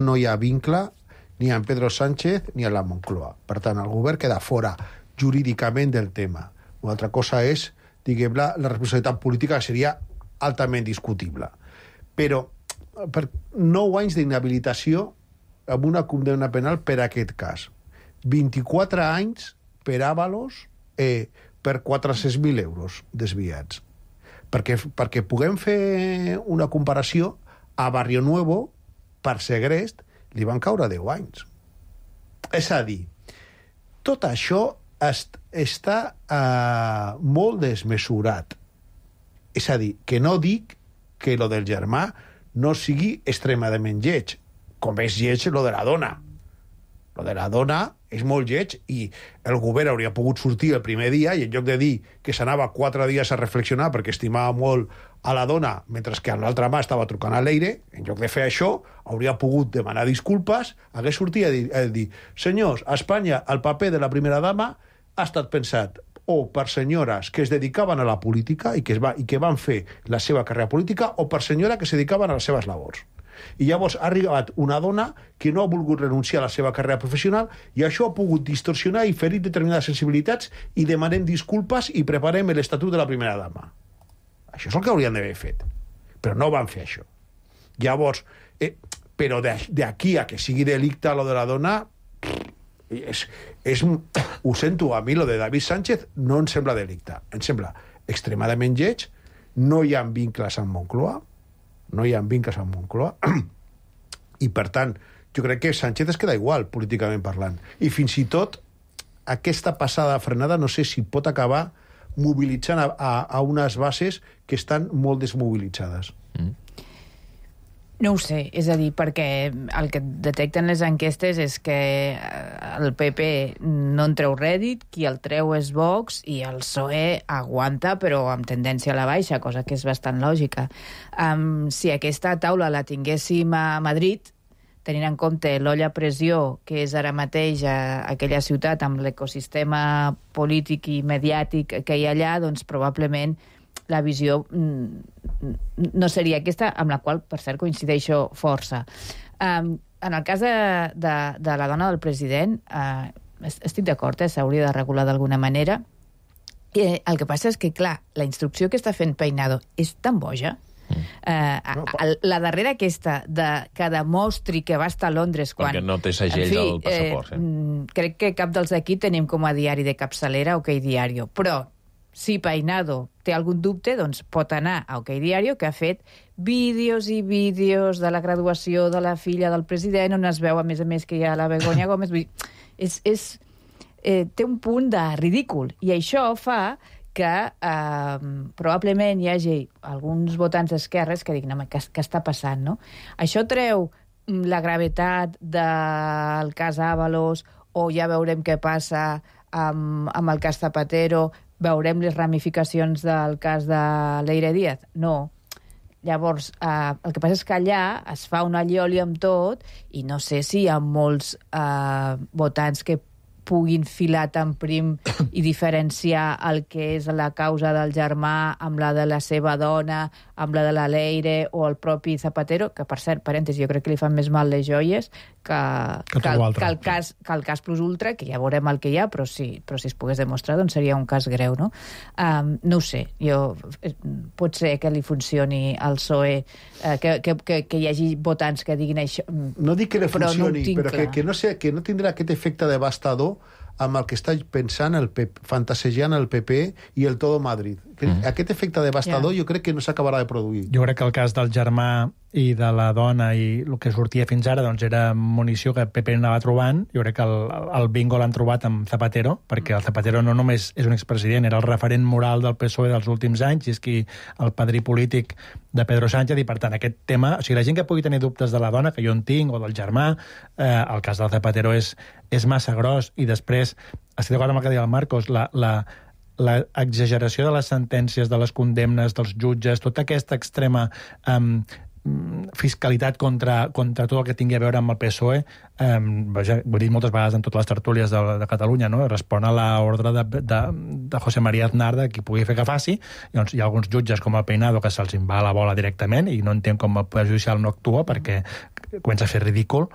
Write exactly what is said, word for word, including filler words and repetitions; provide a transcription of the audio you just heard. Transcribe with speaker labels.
Speaker 1: no hi ha vincle ni amb Pedro Sánchez ni a la Moncloa. Per tant, el govern queda fora jurídicament del tema. Una altra cosa és, diguem, la, la responsabilitat política, que seria altament discutible. Però per nou anys d'inhabilitació amb una condemna penal per aquest cas. vint-i-quatre anys per Ábalos eh, per quatre-cents mil euros desviats. Perquè, perquè puguem fer una comparació, a Barrio Nuevo, per segrest, li van caure deu anys. És a dir, tot això est, està eh, molt desmesurat. És a dir, que no dic que lo del germà no sigui extremadament lleig, com és lleig lo de la dona. Lo de la dona és molt lleig i el govern hauria pogut sortir el primer dia i en lloc de dir que s'anava quatre dies a reflexionar perquè estimava molt a la dona mentre que amb l'altra mà estava trucant a l'Eire, en lloc de fer això, hauria pogut demanar disculpes, hagués sortit a dir, a dir senyors, a Espanya el paper de la primera dama ha estat pensat o per senyores que es dedicaven a la política i que, es va, i que van fer la seva carrera política o per senyores que se dedicaven a les seves labors. I llavors ha arribat una dona que no ha volgut renunciar a la seva carrera professional i això ha pogut distorsionar i ferir determinades sensibilitats i demanem disculpes i preparem l'estatut de la primera dama. Això és el que haurien d'haver fet. Però no van fer això. Llavors, eh, però d'aquí a que sigui delicte lo de la dona, és, és, ho sento, a mi lo de David Sánchez no em sembla delicte. Em sembla extremadament lleig, no hi ha vincles amb Moncloa, no hi ha vincles amb Moncloa, i per tant, jo crec que Sánchez es queda igual, políticament parlant. I fins i tot, aquesta passada frenada no sé si pot acabar mobilitzant a, a, a unes bases que estan molt desmobilitzades.
Speaker 2: Mm.
Speaker 3: No ho sé, és a dir, perquè el que detecten les enquestes és que el P P no en treu rèdit, qui el treu és Vox i el P S O E aguanta però amb tendència a la baixa, cosa que és bastant lògica. Um, si aquesta taula la tinguéssim a Madrid, tenint en compte l'olla a pressió que és ara mateix a aquella ciutat amb l'ecosistema polític i mediàtic que hi ha allà, doncs probablement la visió no seria aquesta, amb la qual, per cert, coincideixo força. Um, en el cas de, de, de la dona del president, uh, estic d'acord, eh, s'hauria de regular d'alguna manera. I el que passa és que, clar, la instrucció que està fent Peinado és tan boja. Mm. Uh, la darrera aquesta de, que demostri que va estar a Londres quan...
Speaker 2: Perquè no té segell
Speaker 3: fi,
Speaker 2: del passaport.
Speaker 3: Eh, eh? Crec que cap dels d'aquí tenim com a diari de capçalera OK Diario, però si Peinado té algun dubte, doncs pot anar a OK Diario, que ha fet vídeos i vídeos de la graduació de la filla del president, on es veu, a més a més, que hi ha la Begoña Gómez. És, és, eh, té un punt de ridícul. I això fa que eh, probablement hi hagi alguns votants d'esquerres que diguin, home, què, què està passant, no? Això treu la gravetat del cas Ábalos, o ja veurem què passa amb, amb el cas Zapatero, veurem les ramificacions del cas de l'Eire Díaz? No. Llavors, eh, el que passa és que allà es fa una allioli amb tot i no sé si hi ha molts eh, votants que puguin filar tan prim i diferenciar el que és la causa del germà amb la de la seva dona, amb la de la Leire o el propi Zapatero, que, per cert, parèntesi, jo crec que li fan més mal les joies que, que, que, el, que, el, cas, que el cas plus ultra, que ja veurem el que hi ha, però si, però si es pogués demostrar, doncs seria un cas greu, no? Um, no ho sé, jo, pot ser que li funcioni al P S O E, eh, que, que, que, que hi hagi votants que diguin això.
Speaker 1: No dic que li funcioni, però, no però que, que, no sé, que no tindrà aquest efecte devastador amb el que està pensant, el P P, fantasejant el P P i el Todo Madrid. Mm. Aquest efecte devastador yeah. jo crec que no s'acabarà de produir.
Speaker 4: Jo crec que el cas del germà i de la dona i el que sortia fins ara doncs era munició que el P P anava trobant. Jo crec que el, el bingo l'han trobat amb Zapatero, perquè el Zapatero no només és un expresident, era el referent moral del P S O E dels últims anys i és qui el padrí polític de Pedro Sánchez, i per tant aquest tema, o sigui, la gent que pugui tenir dubtes de la dona, que jo en tinc, o del germà, eh, el cas del Zapatero és, és massa gros, i després estic d'acord amb el que deia el Marcos, la, la, la exageració de les sentències, de les condemnes, dels jutges, tota aquesta extrema um, fiscalitat contra, contra tot el que tingui a veure amb el P S O E, eh, vaja, ho he dit moltes vegades en totes les tertúlies de, de Catalunya, no? Respon a l'ordre de, de, de José María Aznar de qui pugui fer que faci. Llavors, hi ha alguns jutges com el Peinado que se'ls va a la bola directament i no entenc com el Poder Judicial no actua perquè comença a fer ridícul